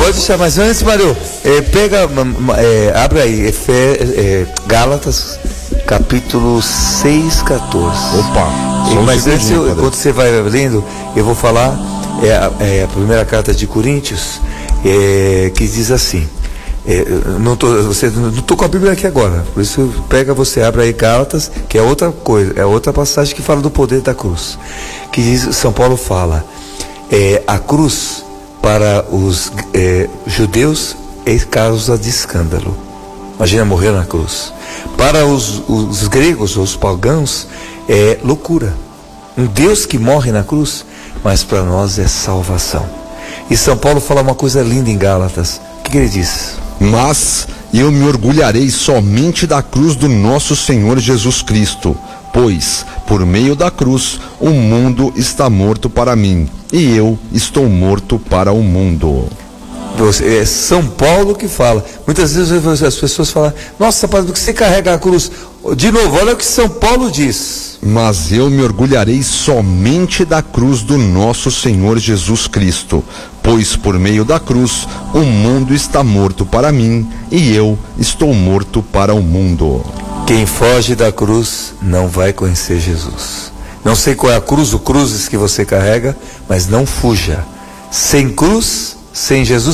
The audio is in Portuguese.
Pode deixar, mas antes, Mário, abre aí, Gálatas, capítulo 6, 14. Opa! Mas antes, enquanto você vai lendo, eu vou falar a primeira carta de Coríntios, que diz assim, não tô com a Bíblia aqui agora, por isso você abre aí Gálatas, que é outra coisa, é outra passagem que fala do poder da cruz, que diz, São Paulo fala, a cruz para os judeus é causa de escândalo. Imagina morrer na cruz. Para os gregos, os pagãos, é loucura. Um Deus que morre na cruz, mas para nós é salvação. E São Paulo fala uma coisa linda em Gálatas. O que ele diz? Mas eu me orgulharei somente da cruz do nosso Senhor Jesus Cristo, pois, por meio da cruz, o mundo está morto para mim, e eu estou morto para o mundo. É São Paulo que fala. Muitas vezes as pessoas falam, nossa, padre, por que você carrega a cruz? De novo, olha o que São Paulo diz. Mas eu me orgulharei somente da cruz do nosso Senhor Jesus Cristo, pois por meio da cruz o mundo está morto para mim, e eu estou morto para o mundo. Quem foge da cruz não vai conhecer Jesus. Não sei qual é a cruz, o cruzes que você carrega, mas não fuja. Sem cruz, sem Jesus